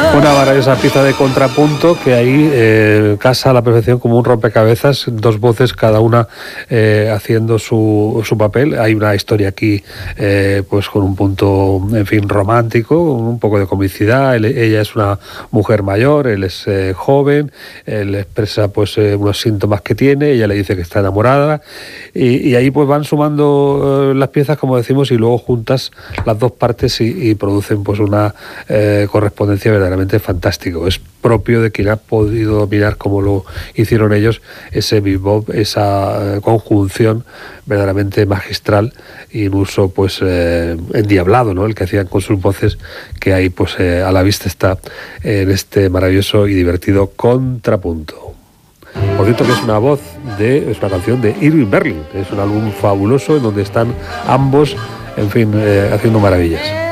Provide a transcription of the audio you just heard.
Una maravillosa pieza de contrapunto que ahí casa a la perfección como un rompecabezas, dos voces cada una haciendo su papel. Hay una historia aquí pues con un punto, en fin, romántico, un poco de comicidad. Ella es una mujer mayor, él es joven, él expresa pues unos síntomas que tiene, ella le dice que está enamorada y ahí pues van sumando las piezas, como decimos, y luego juntas las dos partes y producen pues una correspondencia verdaderamente fantástico. Es propio de quien ha podido dominar, como lo hicieron ellos, ese bebop, esa conjunción verdaderamente magistral y un uso pues endiablado, ¿no? El que hacían con sus voces, que ahí pues a la vista está en este maravilloso y divertido contrapunto. Por cierto, que es una canción de Irving Berlin, es un álbum fabuloso en donde están ambos, en fin, haciendo maravillas.